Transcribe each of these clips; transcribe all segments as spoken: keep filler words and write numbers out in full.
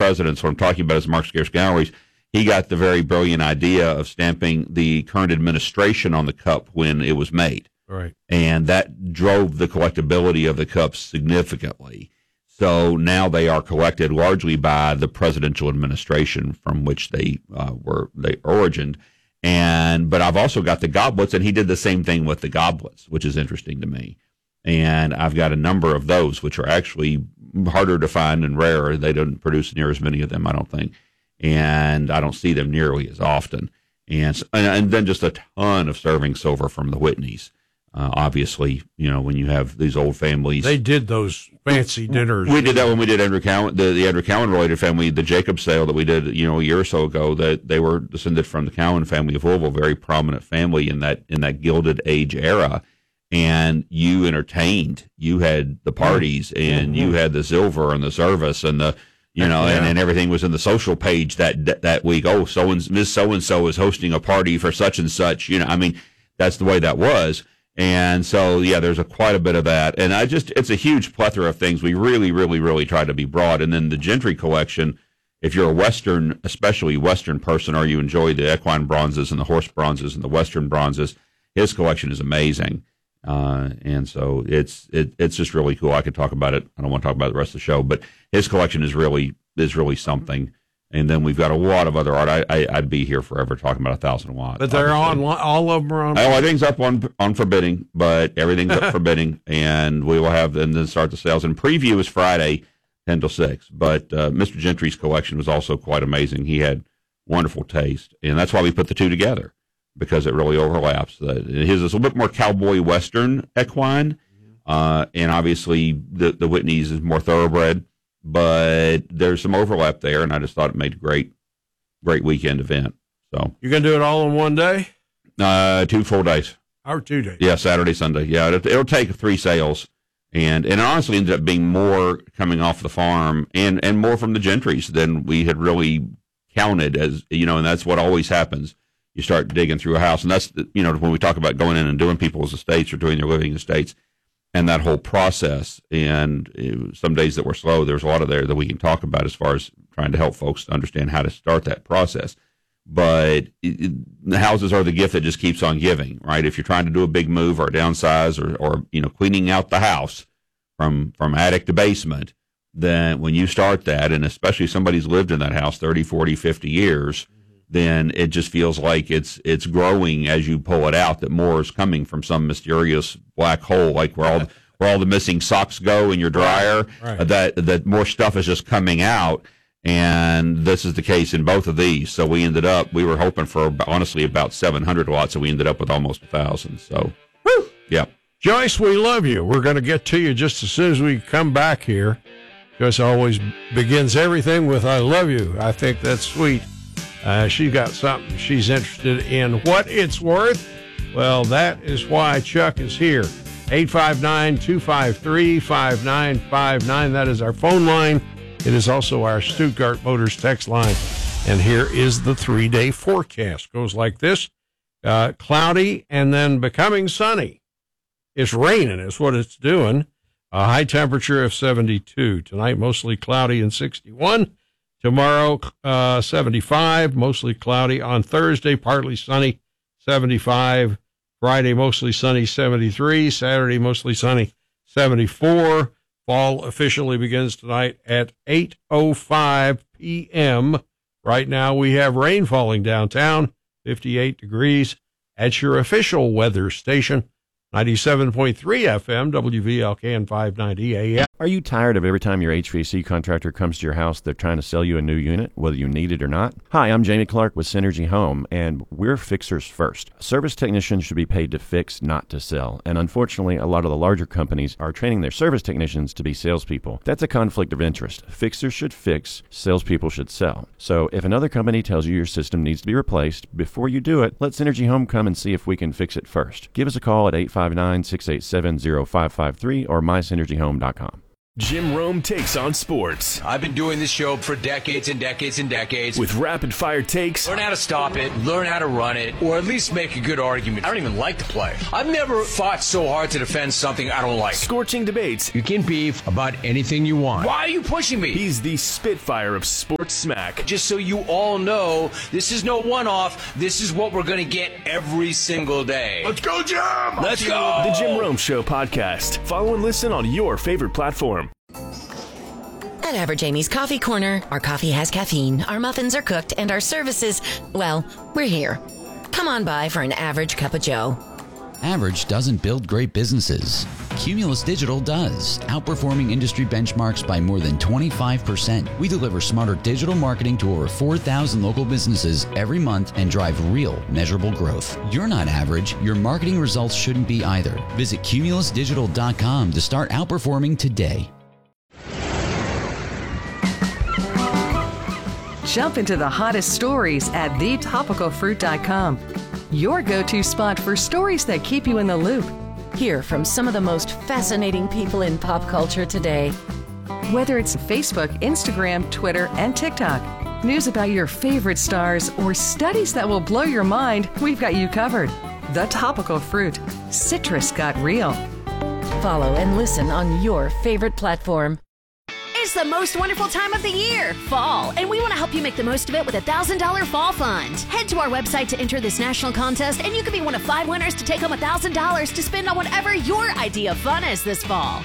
presidents, what I'm talking about is Mark Scarce Galleries. He got the very brilliant idea of stamping the current administration on the cup when it was made. Right. And that drove the collectability of the cups significantly. So now they are collected largely by the presidential administration from which they uh, were they origined. And but I've also got the goblets, and he did the same thing with the goblets, which is interesting to me. And I've got a number of those, which are actually harder to find and rarer. They don't produce near as many of them, I don't think. And I don't see them nearly as often. And and then just a ton of serving silver from the Whitneys. Uh, obviously, you know, when you have these old families. They did those fancy dinners. We did that when we did Andrew Cowan, the, the Andrew Cowan related family, the Jacobs sale that we did, you know, a year or so ago, that they were descended from the Cowan family of Louisville, very prominent family in that in that Gilded Age era. And you entertained, you had the parties, and mm-hmm. you had the silver and the service and the, you know, yeah. and, and everything was in the social page that that week. Oh, so and Miss So and So is hosting a party for such and such. You know, I mean, that's the way that was. And so, yeah, there's a quite a bit of that. And I just, it's a huge plethora of things. We really, really, really try to be broad. And then the Gentry collection, if you're a Western, especially Western person, or you enjoy the equine bronzes and the horse bronzes and the Western bronzes, his collection is amazing. Uh, and so it's, it, it's just really cool. I could talk about it. I don't want to talk about the rest of the show, but his collection is really, is really something. And then we've got a lot of other art. I, I, I'd be here forever talking about a thousand watt. But they're on, all of them are on. Oh, everything's up on on Forbidding, but everything's up Forbidding, and we will have them then start the sales. And preview is Friday, ten till six. But uh, Mister Gentry's collection was also quite amazing. He had wonderful taste, and that's why we put the two together, because it really overlaps. Uh, his is a little bit more cowboy Western equine, uh, and obviously the the Whitney's is more thoroughbred. But there's some overlap there, and I just thought it made a great, great weekend event. So you're gonna do it all in one day? Uh, two full days. Or two days? Yeah, Saturday, Sunday. Yeah, it'll, it'll take three sales, and and it honestly ended up being more coming off the farm and and more from the Gentrys than we had really counted as, you know, and that's what always happens. You start digging through a house, and that's, you know, when we talk about going in and doing people's estates or doing their living estates. And that whole process, and it, some days that were slow, there's a lot of there that we can talk about as far as trying to help folks to understand how to start that process. But it, it, the houses are the gift that just keeps on giving, right? If you're trying to do a big move or a downsize or, or you know, cleaning out the house from from attic to basement, then when you start that, and especially if somebody's lived in that house thirty, forty, fifty years, then it just feels like it's it's growing as you pull it out, that more is coming from some mysterious black hole, like where all the, where all the missing socks go in your dryer, right. uh, that that more stuff is just coming out. And this is the case in both of these. So we ended up, we were hoping for, honestly, about seven hundred watts, and we ended up with almost one thousand. So, woo! Yeah. Joyce, we love you. We're going to get to you just as soon as we come back here. Joyce always begins everything with, I love you. I think that's sweet. Uh, she's got something she's interested in. What it's worth? Well, that is why Chuck is here. eight five nine, two five three, five nine five nine. That is our phone line. It is also our Stuttgart Motors text line. And here is the three-day forecast. Goes like this. Uh, cloudy and then becoming sunny. It's raining is what it's doing. A high temperature of seventy-two. Tonight, mostly cloudy and sixty-one. Tomorrow, uh, seventy-five, mostly cloudy. On Thursday, partly sunny, seventy-five. Friday, mostly sunny, seventy-three. Saturday, mostly sunny, seventy-four. Fall officially begins tonight at eight oh five p.m. Right now, we have rain falling downtown, fifty-eight degrees. At your official weather station, ninety-seven point three F M, W V L K and five ninety A M. Are you tired of every time your H V A C contractor comes to your house, they're trying to sell you a new unit, whether you need it or not? Hi, I'm Jamie Clark with Synergy Home, and we're fixers first. Service technicians should be paid to fix, not to sell. And unfortunately, a lot of the larger companies are training their service technicians to be salespeople. That's a conflict of interest. Fixers should fix, salespeople should sell. So if another company tells you your system needs to be replaced, before you do it, let Synergy Home come and see if we can fix it first. Give us a call at eight five nine, six eight seven, zero five five three or my synergy home dot com. Jim Rome takes on sports. I've been doing this show for decades and decades and decades. With rapid-fire takes. Learn how to stop it, learn how to run it, or at least make a good argument. I don't even like the play. I've never fought so hard to defend something I don't like. Scorching debates. You can beef about anything you want. Why are you pushing me? He's the Spitfire of sports smack. Just so you all know, this is no one-off. This is what we're going to get every single day. Let's go, Jim! Let's go! The Jim Rome Show podcast. Follow and listen on your favorite platform. At Average Amy's Coffee Corner, our coffee has caffeine, our muffins are cooked, and our services, well, we're here. Come on by for an average cup of joe. Average doesn't build great businesses. Cumulus Digital does, outperforming industry benchmarks by more than twenty-five percent. We deliver smarter digital marketing to over four thousand local businesses every month and drive real, measurable growth. You're not average. Your marketing results shouldn't be either. Visit cumulus digital dot com to start outperforming today. Jump into the hottest stories at the topical fruit dot com. Your go-to spot for stories that keep you in the loop. Hear from some of the most fascinating people in pop culture today. Whether it's Facebook, Instagram, Twitter, and TikTok, news about your favorite stars, or studies that will blow your mind, we've got you covered. The Topical Fruit. Citrus got real. Follow and listen on your favorite platform. It's the most wonderful time of the year, fall, and we want to help you make the most of it with a one thousand dollars Fall Fund. Head to our website to enter this national contest, and you could be one of five winners to take home one thousand dollars to spend on whatever your idea of fun is this fall.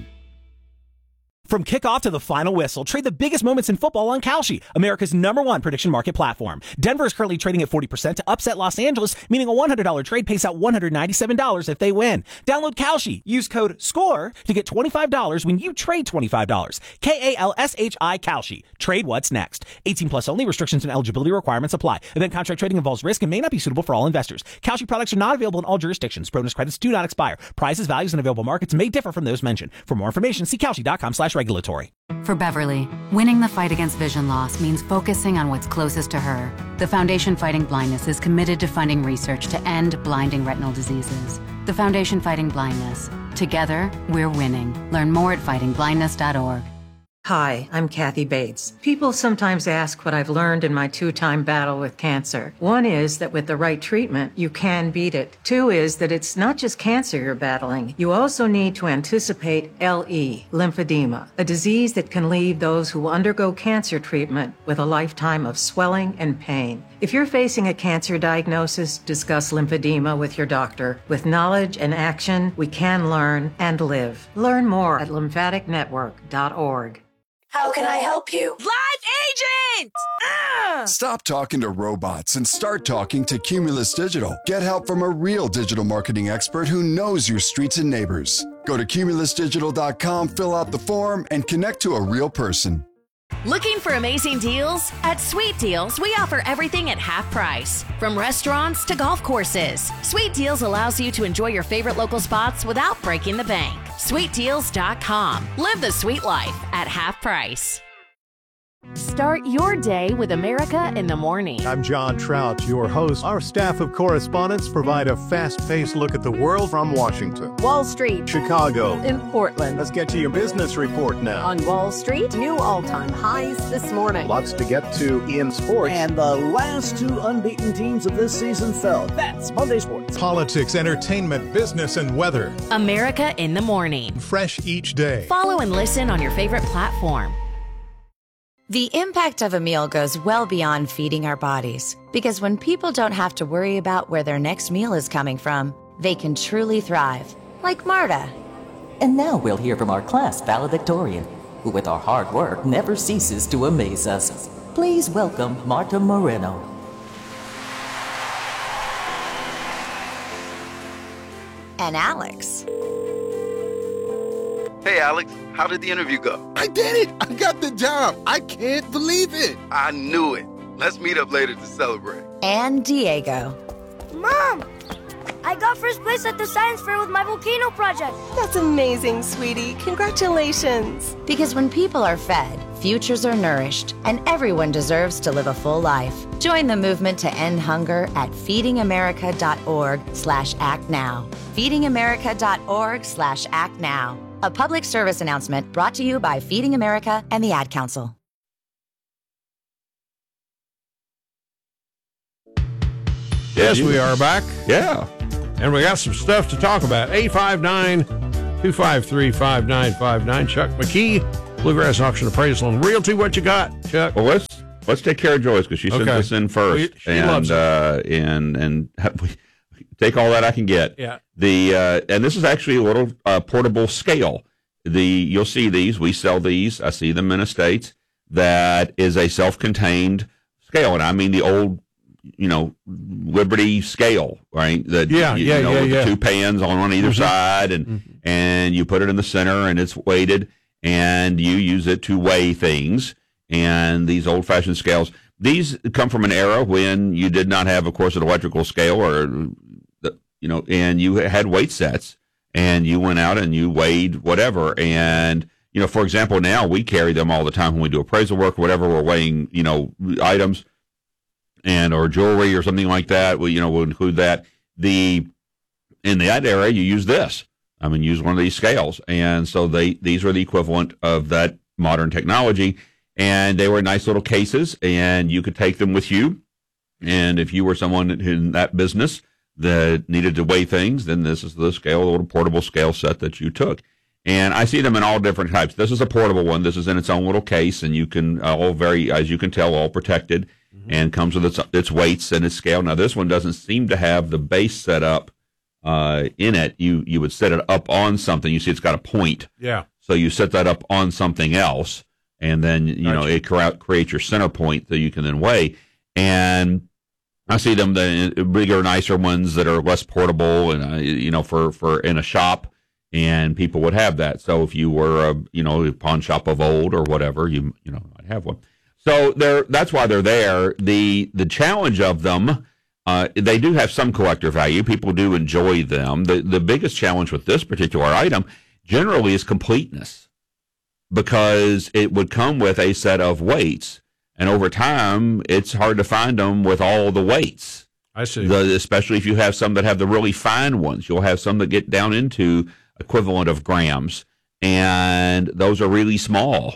From kickoff to the final whistle, trade the biggest moments in football on Kalshi, America's number one prediction market platform. Denver is currently trading at forty percent to upset Los Angeles, meaning a one hundred dollars trade pays out one hundred ninety-seven dollars if they win. Download Kalshi. Use code SCORE to get twenty-five dollars when you trade twenty-five dollars. K A L S H I Kalshi. Trade what's next. eighteen plus only. Restrictions and eligibility requirements apply. Event contract trading involves risk and may not be suitable for all investors. Kalshi products are not available in all jurisdictions. Bonus credits do not expire. Prices, values, and available markets may differ from those mentioned. For more information, see Kalshi dot com slash regulatory. For Beverly, winning the fight against vision loss means focusing on what's closest to her. The Foundation Fighting Blindness is committed to funding research to end blinding retinal diseases. The Foundation Fighting Blindness. Together, we're winning. Learn more at fighting blindness dot org. Hi, I'm Kathy Bates. People sometimes ask what I've learned in my two-time battle with cancer. One is that with the right treatment, you can beat it. Two is that it's not just cancer you're battling. You also need to anticipate L E, lymphedema, a disease that can leave those who undergo cancer treatment with a lifetime of swelling and pain. If you're facing a cancer diagnosis, discuss lymphedema with your doctor. With knowledge and action, we can learn and live. Learn more at lymphatic network dot org. How can I help you? Live agent! Ah! Stop talking to robots and start talking to Cumulus Digital. Get help from a real digital marketing expert who knows your streets and neighbors. Go to cumulus digital dot com, fill out the form, and connect to a real person. Looking for amazing deals? At Sweet Deals, we offer everything at half price. From restaurants to golf courses, Sweet Deals allows you to enjoy your favorite local spots without breaking the bank. sweet deals dot com. Live the sweet life at half price. Start your day with America in the Morning. I'm John Trout, your host. Our staff of correspondents provide a fast-paced look at the world from Washington, Wall Street, Chicago, and Portland. Let's get to your business report now. On Wall Street, new all-time highs this morning. Lots to get to in sports. And the last two unbeaten teams of this season fell. That's Monday Sports. Politics, entertainment, business, and weather. America in the Morning. Fresh each day. Follow and listen on your favorite platform. The impact of a meal goes well beyond feeding our bodies, because when people don't have to worry about where their next meal is coming from, they can truly thrive, like Marta. And now we'll hear from our class valedictorian, who with our hard work never ceases to amaze us. Please welcome Marta Moreno. And Alex. Hey, Alex, how did the interview go? I did it! I got the job! I can't believe it! I knew it. Let's meet up later to celebrate. And Diego. Mom! I got first place at the science fair with my volcano project. That's amazing, sweetie. Congratulations. Because when people are fed, futures are nourished, and everyone deserves to live a full life. Join the movement to end hunger at feeding america dot org slash act now. feeding america dot org slash act now. A public service announcement brought to you by Feeding America and the Ad Council. Yes, we are back. Yeah. And we got some stuff to talk about. eight five nine, two five three, five nine five nine. Chuck McKee, Bluegrass Auction Appraisal and Realty. What you got, Chuck? Well, let's let's take care of Joyce because she sent Okay. this in first. She and, loves it. Uh, and and we take all that I can get. Yeah. The uh, and this is actually a little uh, portable scale. The you'll see these. We sell these. I see them in estates. That is a self-contained scale, and I mean the old, you know, Liberty scale, right? That Yeah, you, yeah, you know, yeah, with yeah. the two pans on on either Mhm. side, and Mm-hmm. and you put it in the center, and it's weighted, and you use it to weigh things. And these old-fashioned scales, these come from an era when you did not have, of course, an electrical scale, or the, you know, and you had weight sets, and you went out and you weighed whatever. And you know, for example, now we carry them all the time when we do appraisal work, whatever we're weighing, you know, items and or jewelry or something like that. We, you know, we'll include that. The in that era, you use this. I mean, use one of these scales, and so they these are the equivalent of that modern technology. And they were nice little cases, and you could take them with you. And if you were someone in that business that needed to weigh things, then this is the scale, the little portable scale set that you took. And I see them in all different types. This is a portable one. This is in its own little case, and you can uh, all very, as you can tell, all protected, mm-hmm. and comes with its its weights and its scale. Now, this one doesn't seem to have the base set up uh, in it. You you would set it up on something. You see, it's got a point. Yeah. So you set that up on something else, and then you know it cre- creates your center point that you can then weigh. And I see them the bigger, nicer ones that are less portable, and uh, you know, for, for in a shop, and people would have that. So if you were a you know a pawn shop of old or whatever, you you know might have one. So they're that's why they're there. The the challenge of them, uh, they do have some collector value. People do enjoy them. The the biggest challenge with this particular item generally is completeness, because it would come with a set of weights. And over time, it's hard to find them with all the weights. I see. The, especially if you have some that have the really fine ones. You'll have some that get down into equivalent of grams, and those are really small.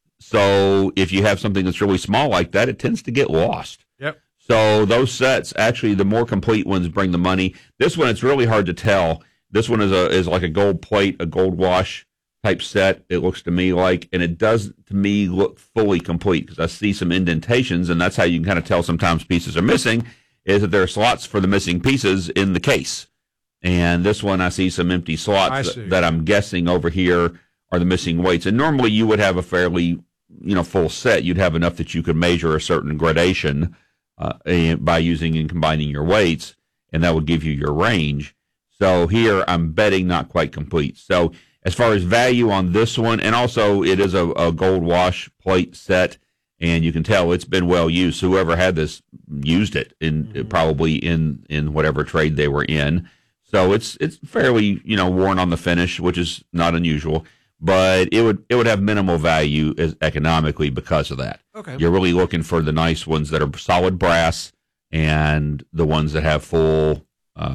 So if you have something that's really small like that, it tends to get lost. Yep. So those sets, actually, the more complete ones bring the money. This one, it's really hard to tell. This one is a is like a gold plate, a gold wash type set, it looks to me like, and it does to me look fully complete, because I see some indentations, and that's how you can kind of tell sometimes pieces are missing, is that there are slots for the missing pieces in the case. And this one, I see some empty slots that, that I'm guessing over here are the missing weights. And normally you would have a fairly, you know, full set. You'd have enough that you could measure a certain gradation uh, by using and combining your weights, and that would give you your range. So here I'm betting not quite complete. So as far as value on this one, and also it is a, a gold wash plate set, and you can tell it's been well used. So whoever had this used it in mm-hmm. probably in, in whatever trade they were in. So it's it's fairly, you know, worn on the finish, which is not unusual, but it would it would have minimal value as economically because of that. Okay. You're really looking for the nice ones that are solid brass, and the ones that have full uh,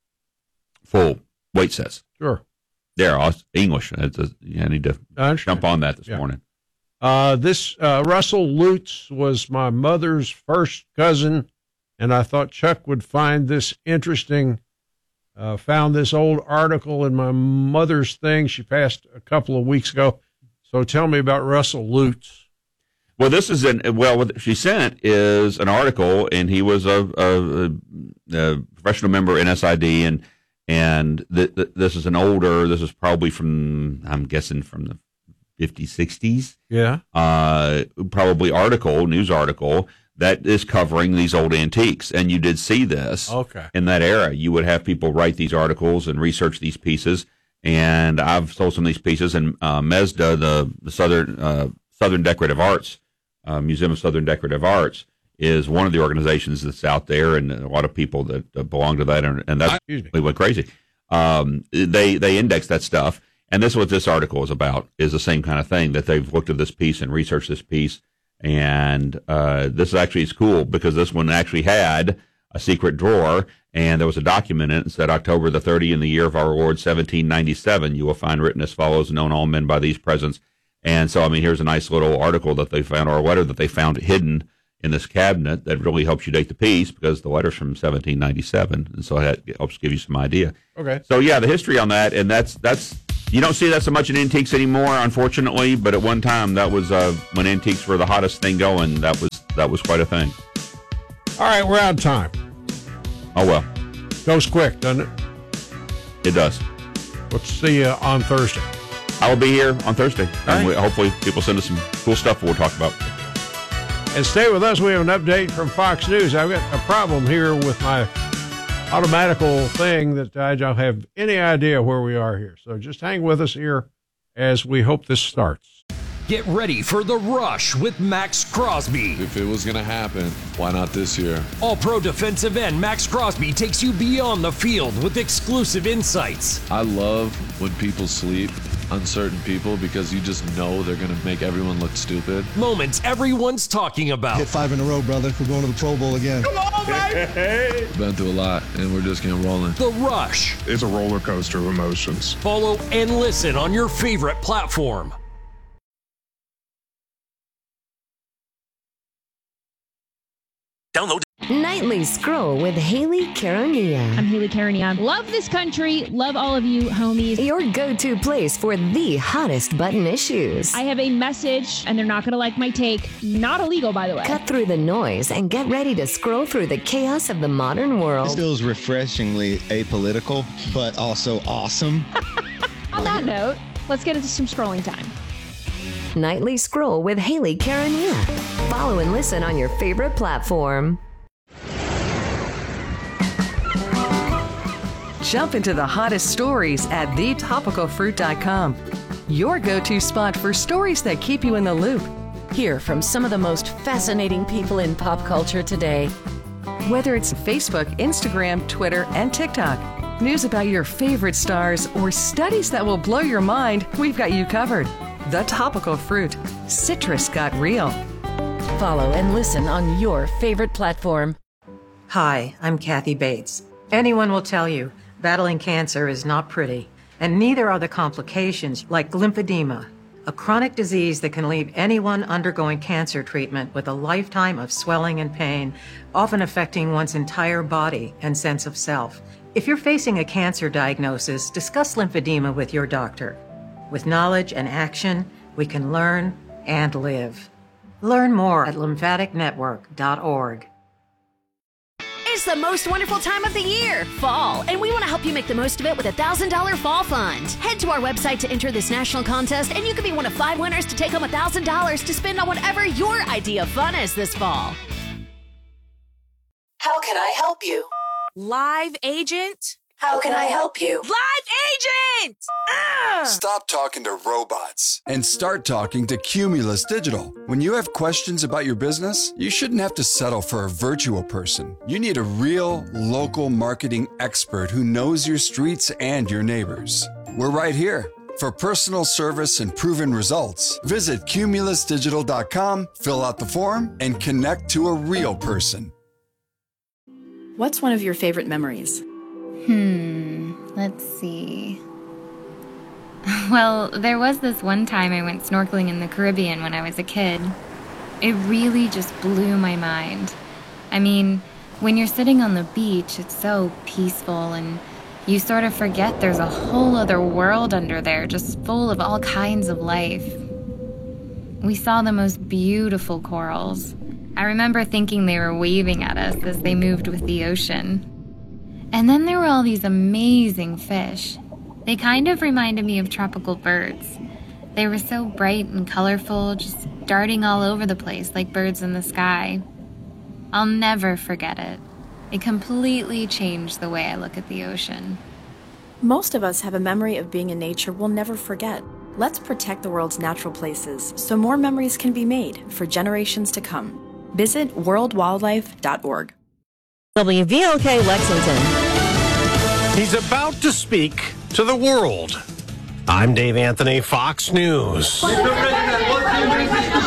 full weight sets. Sure. There, English. A, I need to jump on that this yeah. morning. Uh, this uh, Russell Lutz was my mother's first cousin, and I thought Chuck would find this interesting. Uh, found this old article in my mother's thing. She passed a couple of weeks ago. So tell me about Russell Lutz. Well, this is an well. What she sent is an article, and he was a, a, a professional member in S I D, and. And th- th- this is an older, this is probably from, I'm guessing from the fifties, sixties. Yeah. Uh, probably article, news article, that is covering these old antiques. And you did see this okay. in that era. You would have people write these articles and research these pieces. And I've sold some of these pieces. And uh, MESDA, the, the Southern uh, Southern Decorative Arts, uh, Museum of Southern Decorative Arts, is one of the organizations that's out there, and a lot of people that uh, belong to that, and, and that's we went crazy. Um, they they index that stuff, and this is what this article is about, is the same kind of thing, that they've looked at this piece and researched this piece, and uh, this actually is cool, because this one actually had a secret drawer, and there was a document in it that said October the thirtieth in the year of our Lord seventeen ninety-seven. You will find written as follows: known all men by these presents. And so, I mean, here's a nice little article that they found, or a letter that they found hidden in this cabinet that really helps you date the piece, because the letter's from seventeen ninety-seven, and so that helps give you some idea. Okay. So yeah, the history on that, and that's that's you don't see that so much in antiques anymore, unfortunately. But at one time, that was uh, when antiques were the hottest thing going. That was that was quite a thing. All right, we're out of time. Oh well, goes quick, doesn't it? It does. We'll see you on Thursday. I will be here on Thursday, All and right. we, hopefully people send us some cool stuff we'll talk about. And stay with us. We have an update from Fox News. I've got a problem here with my automatical thing that I don't have any idea where we are here. So just hang with us here as we hope this starts. Get ready for The Rush with Max Crosby. If it was going to happen, why not this year? All-pro defensive end Max Crosby takes you beyond the field with exclusive insights. I love when people sleep on certain people because you just know they're going to make everyone look stupid. Moments everyone's talking about. Hit five in a row, brother. We're going to the Pro Bowl again. Come on, baby! Been through a lot, and we're just getting rolling. The Rush. It's a roller coaster of emotions. Follow and listen on your favorite platform. Download Nightly Scroll with Haley Caronia. I'm Haley Caronia. Love this country. Love all of you, homies. Your go-to place for the hottest button issues. I have a message, and they're not going to like my take. Not illegal, by the way. Cut through the noise and get ready to scroll through the chaos of the modern world. This feels refreshingly apolitical, but also awesome. On that note, let's get into some scrolling time. Nightly Scroll with Haley Caronia. Follow and listen on your favorite platform. Jump into the hottest stories at the topical fruit dot com. Your go-to spot for stories that keep you in the loop. Hear from some of the most fascinating people in pop culture today. Whether it's Facebook, Instagram, Twitter, and TikTok, news about your favorite stars, or studies that will blow your mind, we've got you covered. The Topical Fruit. Citrus got real. Follow and listen on your favorite platform. Hi, I'm Kathy Bates. Anyone will tell you battling cancer is not pretty, and neither are the complications like lymphedema, a chronic disease that can leave anyone undergoing cancer treatment with a lifetime of swelling and pain, often affecting one's entire body and sense of self. If you're facing a cancer diagnosis, discuss lymphedema with your doctor. With knowledge and action, we can learn and live. Learn more at lymphatic network dot org. It's the most wonderful time of the year, fall, and we want to help you make the most of it with a one thousand dollars Fall Fund. Head to our website to enter this national contest, and you can be one of five winners to take home one thousand dollars to spend on whatever your idea of fun is this fall. How can I help you? Live agent? How can I help you? Live agent! Ah! Stop talking to robots and start talking to Cumulus Digital. When you have questions about your business, you shouldn't have to settle for a virtual person. You need a real, local marketing expert who knows your streets and your neighbors. We're right here. For personal service and proven results, visit cumulus digital dot com, fill out the form, and connect to a real person. What's one of your favorite memories? Hmm, let's see. Well, there was this one time I went snorkeling in the Caribbean when I was a kid. It really just blew my mind. I mean, when you're sitting on the beach, it's so peaceful and you sort of forget there's a whole other world under there just full of all kinds of life. We saw the most beautiful corals. I remember thinking they were waving at us as they moved with the ocean. And then there were all these amazing fish. They kind of reminded me of tropical birds. They were so bright and colorful, just darting all over the place like birds in the sky. I'll never forget it. It completely changed the way I look at the ocean. Most of us have a memory of being in nature we'll never forget. Let's protect the world's natural places so more memories can be made for generations to come. Visit world wildlife dot org. W V L K Lexington. He's about to speak to the world. I'm Dave Anthony, Fox News.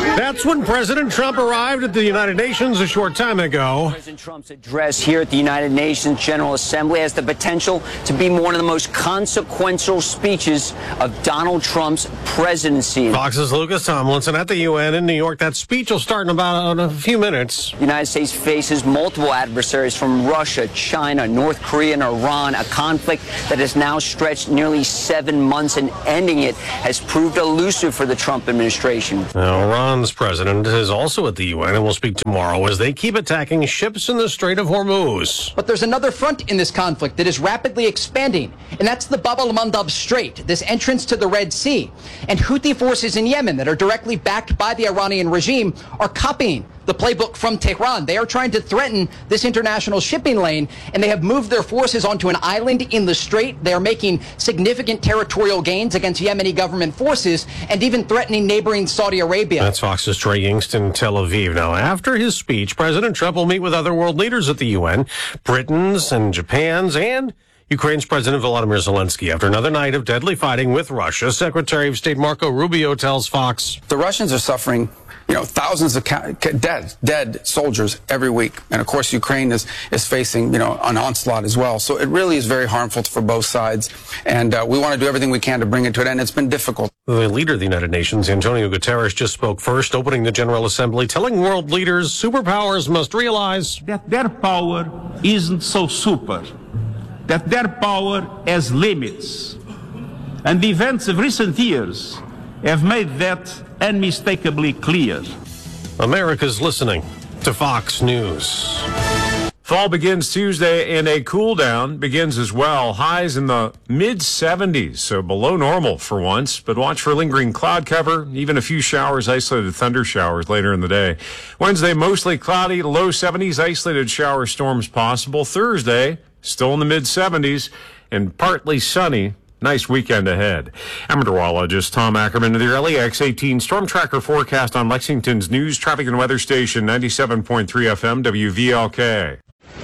That's when President Trump arrived at the United Nations a short time ago. President Trump's address here at the United Nations General Assembly has the potential to be one of the most consequential speeches of Donald Trump's presidency. Fox's Lucas Tomlinson at the U N in New York. That speech will start in about a few minutes. The United States faces multiple adversaries from Russia, China, North Korea, and Iran, a conflict that has now stretched nearly seven months, and ending it has proved elusive for the Trump administration. Now, Iran's president is also at the U N and will speak tomorrow as they keep attacking ships in the Strait of Hormuz. But there's another front in this conflict that is rapidly expanding, and that's the Bab el-Mandab Strait, this entrance to the Red Sea. And Houthi forces in Yemen that are directly backed by the Iranian regime are copying the playbook from Tehran. They are trying to threaten this international shipping lane, and they have moved their forces onto an island in the strait. They are making significant territorial gains against Yemeni government forces and even threatening neighboring Saudi Arabia. That's Fox's Trey Yingst in Tel Aviv. Now, after his speech, President Trump will meet with other world leaders at the U N, Britain's and Japan's and Ukraine's President Volodymyr Zelensky. After another night of deadly fighting with Russia, Secretary of State Marco Rubio tells Fox, the Russians are suffering, you know, thousands of ca- ca- dead, dead soldiers every week. And of course, Ukraine is, is facing, you know, an onslaught as well. So it really is very harmful for both sides. And uh, we want to do everything we can to bring it to an end. It's been difficult. The leader of the United Nations, Antonio Guterres, just spoke first, opening the General Assembly, telling world leaders superpowers must realize that their power isn't so super, that their power has limits. And the events of recent years have made that unmistakably clear. America's listening to Fox News. Fall begins Tuesday, and a cool down begins as well. Highs in the mid seventies, so below normal for once, but watch for lingering cloud cover, even a few showers, isolated thunder showers later in the day. Wednesday, mostly cloudy, low seventies, isolated shower storms possible. Thursday, still in the mid seventies, and partly sunny. Nice weekend ahead. I'm meteorologist Tom Ackerman of the L A X eighteen Storm Tracker forecast on Lexington's News, Traffic, and Weather Station, ninety-seven point three F M W V L K.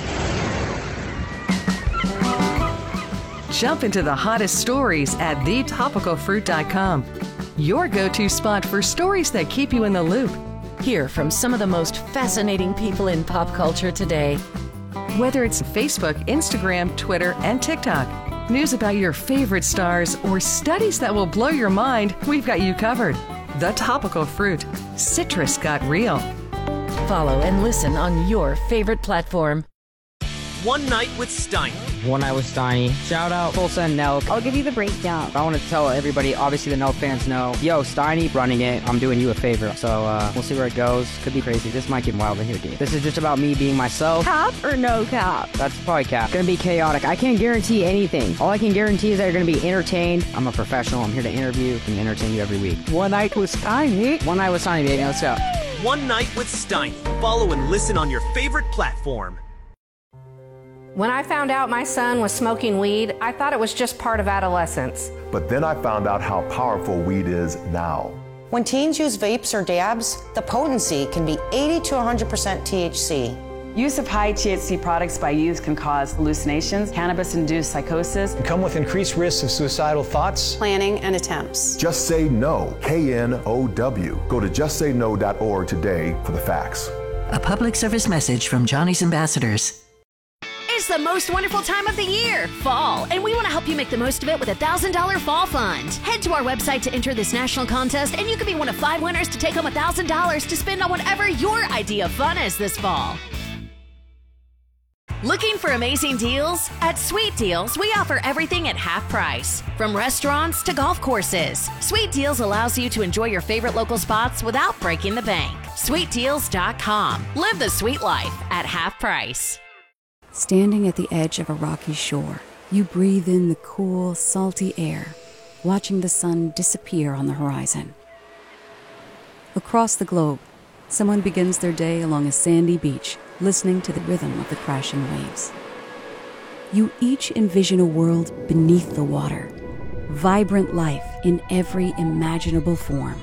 Jump into the hottest stories at the topical fruit dot com. Your go-to spot for stories that keep you in the loop. Hear from some of the most fascinating people in pop culture today. Whether it's Facebook, Instagram, Twitter, and TikTok. News about your favorite stars or studies that will blow your mind, we've got you covered. The Topical Fruit. Citrus got real. Follow and listen on your favorite platform. One Night with Steiny. One Night with Steiny. Shout out Tulsa and Nelk. I'll give you the breakdown. I want to tell everybody, obviously the Nelk fans know, yo, Steiny running it. I'm doing you a favor. So uh, we'll see where it goes. Could be crazy. This might get wild in here, dude. This is just about me being myself. Cap or no cap? That's probably cap. Gonna be chaotic. I can't guarantee anything. All I can guarantee is that you're gonna be entertained. I'm a professional. I'm here to interview and entertain you every week. One Night with Steiny. One Night with Steiny, baby. Let's go. One Night with Steiny. Follow and listen on your favorite platform. When I found out my son was smoking weed, I thought it was just part of adolescence. But then I found out how powerful weed is now. When teens use vapes or dabs, the potency can be eighty to one hundred percent T H C. Use of high T H C products by youth can cause hallucinations, cannabis-induced psychosis, and come with increased risks of suicidal thoughts, planning, and attempts. Just Say No, K N O W. Go to just say no dot org today for the facts. A public service message from Johnny's Ambassadors. It's the most wonderful time of the year, fall, and we want to help you make the most of it with a one thousand dollars fall fund. Head to our website to enter this national contest, and you could be one of five winners to take home one thousand dollars to spend on whatever your idea of fun is this fall. Looking for amazing deals? At Sweet Deals, we offer everything at half price. From restaurants to golf courses, Sweet Deals allows you to enjoy your favorite local spots without breaking the bank. sweet deals dot com. Live the sweet life at half price. Standing at the edge of a rocky shore, you breathe in the cool, salty air, watching the sun disappear on the horizon. Across the globe, someone begins their day along a sandy beach, listening to the rhythm of the crashing waves. You each envision a world beneath the water, vibrant life in every imaginable form.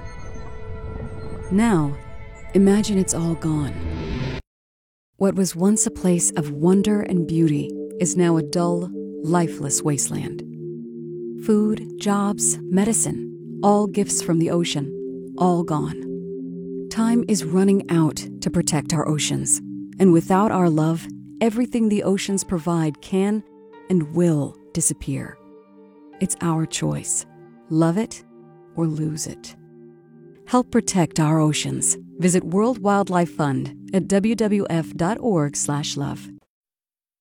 Now, imagine it's all gone. What was once a place of wonder and beauty is now a dull, lifeless wasteland. Food, jobs, medicine, all gifts from the ocean, all gone. Time is running out to protect our oceans. And without our love, everything the oceans provide can and will disappear. It's our choice. Love it or lose it. Help protect our oceans. Visit World Wildlife Fund at w w f dot org slash love.